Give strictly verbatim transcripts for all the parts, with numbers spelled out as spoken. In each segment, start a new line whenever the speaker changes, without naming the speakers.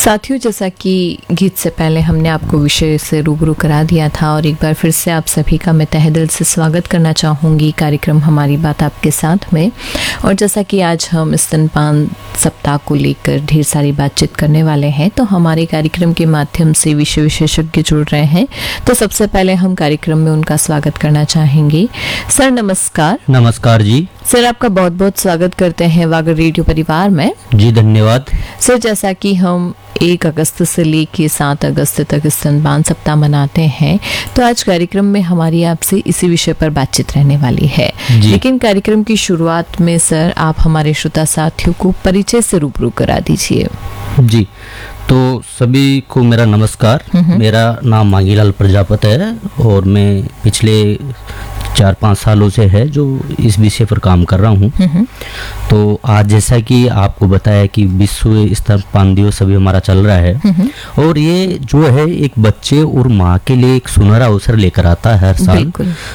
साथियों, जैसा कि गीत से पहले हमने आपको विषय से रूबरू करा दिया था और एक बार फिर से आप सभी का मैं तहे दिल से स्वागत करना चाहूँगी कार्यक्रम हमारी बात आपके साथ में। और जैसा कि आज हम स्तनपान सप्ताह को लेकर ढेर सारी बातचीत करने वाले हैं, तो हमारे कार्यक्रम के माध्यम से विषय विशेषज्ञ जुड़ रहे हैं। तो सबसे पहले हम कार्यक्रम में उनका स्वागत करना चाहेंगे। सर नमस्कार।
नमस्कार जी।
सर आपका बहुत बहुत स्वागत करते हैं वागर रेडियो परिवार में।
जी धन्यवाद।
सर जैसा कि हम एक अगस्त से लेकर सात अगस्त तक स्तनपान सप्ताह मनाते हैं, तो आज कार्यक्रम में हमारी आपसे इसी विषय पर बातचीत रहने वाली है। लेकिन कार्यक्रम की शुरुआत में सर आप हमारे श्रोता साथियों को परिचय से रूबरू करा दीजिए।
जी, तो सभी को मेरा नमस्कार। मेरा नाम मांगीलाल प्रजापति है और मैं पिछले चार पाँच सालों से है जो इस विषय पर काम कर रहा हूँ। तो आज जैसा कि आपको बताया कि विश्व स्तनपान दिवस अभी हमारा चल रहा है और ये जो है एक बच्चे और माँ के लिए एक सुनहरा अवसर लेकर आता है हर साल।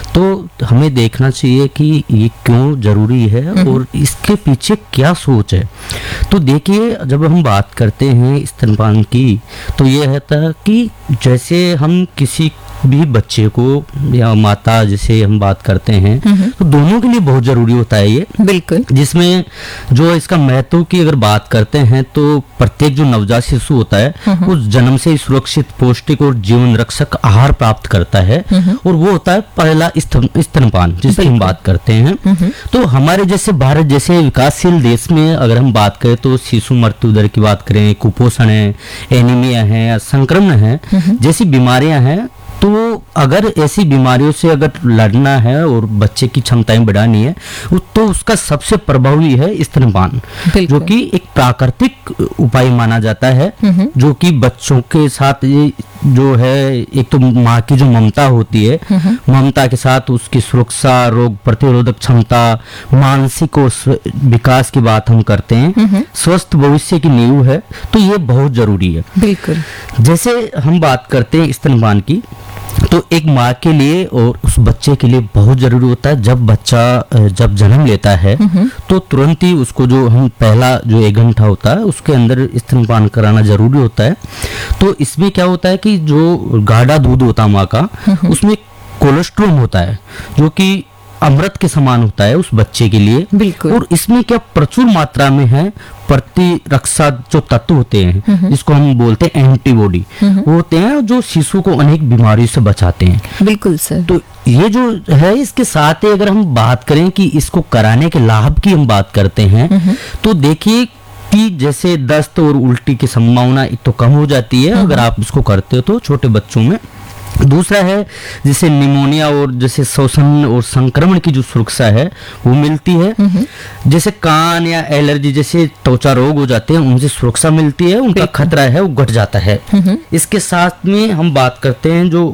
तो हमें देखना चाहिए कि ये क्यों जरूरी है और इसके पीछे क्या सोच है। तो देखिए, जब हम बात करते हैं स्तनपान की तो ये है कि जैसे हम किसी भी बच्चे को या माता जैसे हम बात करते हैं तो दोनों के लिए बहुत जरूरी होता है ये।
बिल्कुल।
जिसमें जो इसका महत्व की अगर बात करते हैं तो प्रत्येक जो नवजात शिशु होता है वो जन्म से ही सुरक्षित, पौष्टिक और जीवन रक्षक आहार प्राप्त करता है और वो होता है पहला स्तनपान जिसकी हम बात करते हैं। तो हमारे जैसे भारत जैसे विकासशील देश में अगर हम बात करें तो शिशु मृत्यु दर की बात करें, कुपोषण है, एनीमिया है, संक्रमण है जैसी बीमारियां हैं। तो अगर ऐसी बीमारियों से अगर लड़ना है और बच्चे की क्षमताएं बढ़ानी है तो उसका सबसे प्रभावी है स्तनपान, जो कि एक प्राकृतिक उपाय माना जाता है, जो कि बच्चों के साथ ये जो है एक तो माँ की जो ममता होती है, ममता के साथ उसकी सुरक्षा, रोग प्रतिरोधक क्षमता, मानसिक और विकास की बात हम करते हैं, स्वस्थ भविष्य की नींव है। तो ये बहुत जरूरी है। बिल्कुल। जैसे हम बात करते हैं स्तनपान की तो एक माँ के लिए और उस बच्चे के लिए बहुत जरूरी होता है। जब बच्चा जब जन्म लेता है तो तुरंत ही उसको जो हम पहला जो एक घंटा होता है उसके अंदर स्तनपान कराना जरूरी होता है। तो इसमें क्या होता है कि जो गाढ़ा दूध होता है माँ का, उसमें कोलेस्ट्रॉल होता है जो कि अमृत के समान होता है उस बच्चे के लिए। बिल्कुल। और इसमें क्या प्रचुर मात्रा में है प्रतिरक्षा जो तत्व होते हैं जिसको हम बोलते हैं एंटीबॉडी, वो होते हैं जो शिशु को अनेक बीमारियों से बचाते हैं। बिल्कुल सर। तो ये जो है इसके साथ ही अगर हम बात करें कि इसको कराने के लाभ की हम बात करते हैं तो देखिए कि जैसे दस्त और उल्टी की संभावना एक तो कम हो जाती है अगर आप इसको करते हो तो छोटे बच्चों में। दूसरा है जैसे निमोनिया और जैसे श्वसन और संक्रमण की जो सुरक्षा है वो मिलती है। जैसे कान या एलर्जी जैसे त्वचा रोग हो जाते हैं उनसे सुरक्षा मिलती है, उनका खतरा है वो घट जाता है। इसके साथ में हम बात करते हैं जो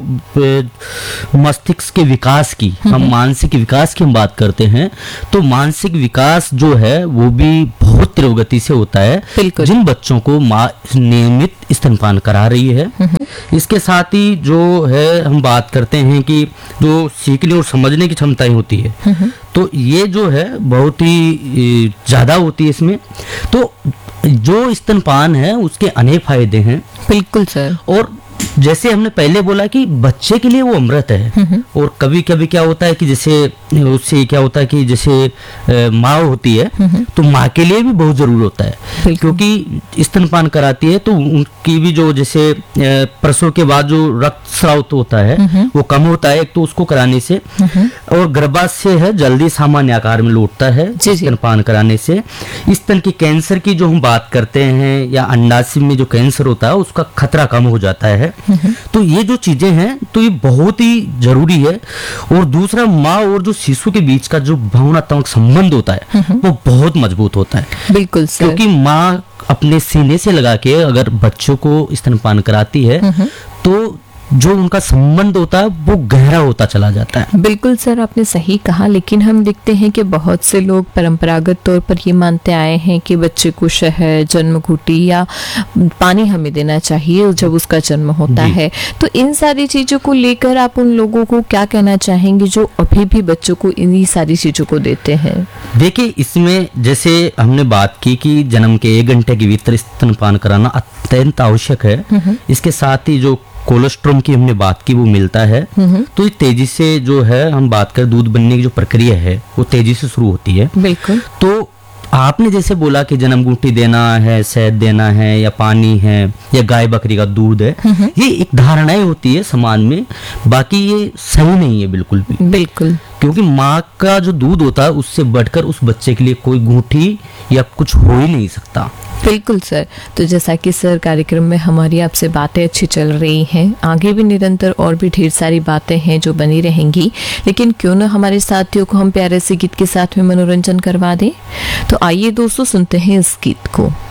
मस्तिष्क के विकास की, हम मानसिक विकास की हम बात करते हैं तो मानसिक विकास जो है वो भी बहुत तीव्र गति से होता है जिन बच्चों को माँ नियमित स्तनपान करा रही है। इसके साथ ही जो है हम बात करते हैं कि जो सीखने और समझने की क्षमताएं होती है तो ये जो है बहुत ही ज्यादा होती है इसमें। तो जो स्तनपान है उसके अनेक फायदे हैं। बिल्कुल सर। और जैसे हमने पहले बोला कि बच्चे के लिए वो अमृत है और कभी कभी क्या होता है कि जैसे उससे क्या होता है कि जैसे माँ होती है तो माँ के लिए भी बहुत जरूरी होता है क्योंकि स्तनपान कराती है तो उनकी भी जो जैसे प्रसव के बाद जो रक्त स्राव होता है वो कम होता है एक तो उसको कराने से, और गर्भाशय है जल्दी सामान्य आकार में लौटता है स्तनपान कराने से। स्तन की कैंसर की जो हम बात करते हैं या अंडाशय में जो कैंसर होता है उसका खतरा कम हो जाता है। तो ये जो चीजें हैं तो ये बहुत ही जरूरी है। और दूसरा, माँ और जो शिशु के बीच का जो भावनात्मक संबंध होता है वो बहुत मजबूत होता है। बिल्कुल सर। क्योंकि माँ अपने सीने से लगा के अगर बच्चों को स्तनपान कराती है तो जो उनका संबंध होता है वो गहरा होता चला जाता है।
बिल्कुल सर, आपने सही कहा, लेकिन हम देखते हैं कि बहुत से लोग परंपरागत तौर पर ये मानते आए हैं कि बच्चे को शहद, जन्म घूटी या पानी हमें देना चाहिए जब उसका जन्म होता है। तो इन सारी चीजों को लेकर आप उन लोगों को क्या कहना चाहेंगे जो अभी भी बच्चों को इन्हीं सारी चीजों को देते हैं?
देखिए, इसमें जैसे हमने बात की कि जन्म के एक घंटे के भीतर स्तनपान कराना अत्यंत आवश्यक है। इसके साथ ही जो कोलेस्ट्रॉम की हमने बात की वो मिलता है, तो ये तेजी से जो है हम बात करें दूध बनने की जो प्रक्रिया है वो तेजी से शुरू होती है।
बिल्कुल।
तो आपने जैसे बोला कि जन्म घूटी देना है, शहद देना है या पानी है या गाय बकरी का दूध है, ये एक धारणाएं होती है समाज में, बाकी ये सही नहीं है बिल्कुल भी।
बिल्कुल,
क्योंकि माँ का जो दूध होता है उससे बढ़कर उस बच्चे के लिए कोई घूंटी या कुछ हो ही नहीं सकता।
बिल्कुल सर। तो जैसा कि सर कार्यक्रम में हमारी आपसे बातें अच्छी चल रही हैं, आगे भी निरंतर और भी ढेर सारी बातें हैं जो बनी रहेंगी, लेकिन क्यों ना हमारे साथियों को हम प्यारे से गीत के साथ में मनोरंजन करवा दें। तो आइए दोस्तों, सुनते हैं इस गीत को।